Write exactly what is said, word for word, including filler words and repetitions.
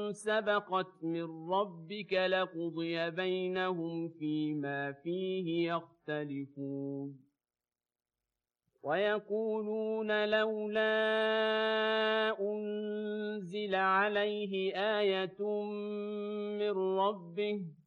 سبقت من ربك لقضي بينهم فيما فيه يختلفون ويقولون لولا أنزل عليه آية من ربه